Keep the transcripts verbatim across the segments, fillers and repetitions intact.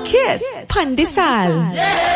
Kiss Pandesal.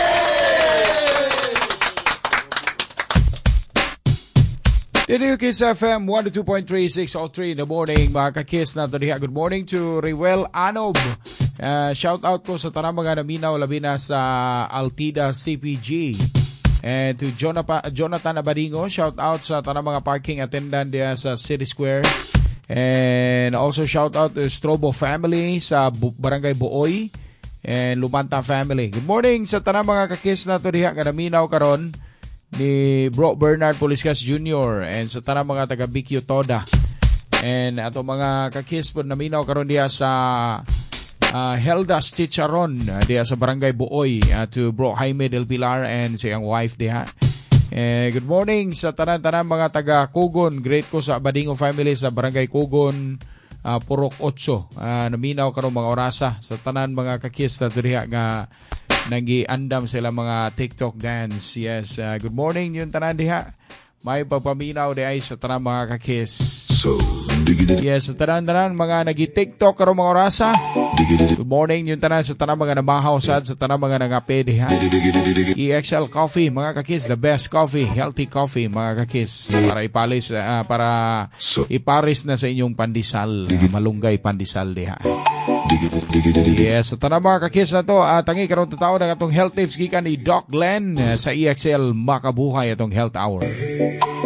Dito Kiss F M one oh two point three, six oh three in the morning, mga ka-Kiss na diha. Good morning to Rewel Anob. Uh, shout out ko sa tanang mga naminaw labi na sa Altida C P G. And to Jonathan, Jonathan Abadingo, shout out sa tanang mga parking attendant diha sa City Square. And also shout out to Strobo family sa Bu- Barangay Buoy and Lumanta family. Good morning sa tanang mga ka-Kiss na diha nga naminaw karon ni Bro Bernard Poliscas Junior and sa tanang mga taga B Q Toda. And ato mga ka-Kiss po naminaw karon diha sa uh, Heldas Chicharon uh, diha sa Barangay Buoy uh, to Bro Jaime Del Pilar and siyang wife diha. Eh, good morning sa tanan-tanan mga taga Kugon. Great ko sa Badingo family sa Barangay Kugon, uh, Purok Otso. Uh, naminaw karon mga orasa sa tanan mga ka-Kiss na diha nga nagi-andam sila mga TikTok dance. Yes, uh, good morning yung tanan diha. May pagpaminaw di ay sa tanan mga ka-Kiss. So, yes, sa tanan-tanan mga nagi-TikTok karon mga orasa. Good morning yung tanan sa tanan mga namahaw sad sa tanan mga nangape diha. E X L Coffee mga ka-Kiss, the best coffee, healthy coffee mga ka-Kiss. Para ipalis uh, para iparis na sa inyong pandesal, uh, malunggay pandesal diha. Yes, sa tanang mga ka-Kiss na to, uh, tangi karon tao ng atong health tips gikan ni Doc Glenn uh, sa E X L Makabuhay atong Health Hour.